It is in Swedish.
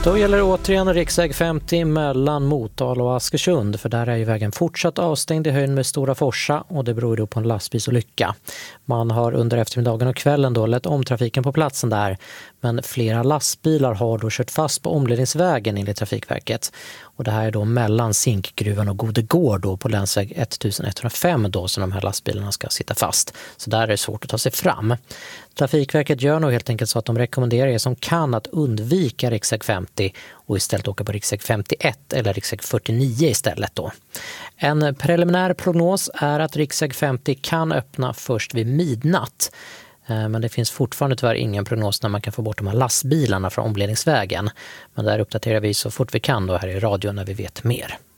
Då gäller det återigen riksväg 50 mellan Motala och Askersund, för där är ju vägen fortsatt avstängd i höjden med Stora Forsa och det beror då på en lastbilsolycka. Man har under eftermiddagen och kvällen då lett om trafiken på platsen där, men flera lastbilar har då kört fast på omledningsvägen enligt Trafikverket. Och det här är då mellan Zinkgruvan och Godegård då på länsväg 1105 då som de här lastbilarna ska sitta fast. Så där är det svårt att ta sig fram. Trafikverket gör nog helt enkelt så att de rekommenderar er som kan att undvika riksväg 50 och istället åka på riksväg 51 eller riksväg 49 istället då. En preliminär prognos är att riksväg 50 kan öppna först vid midnatt. Men det finns fortfarande tyvärr ingen prognos när man kan få bort de här lastbilarna från omledningsvägen. Men där uppdaterar vi så fort vi kan då här i radio när vi vet mer.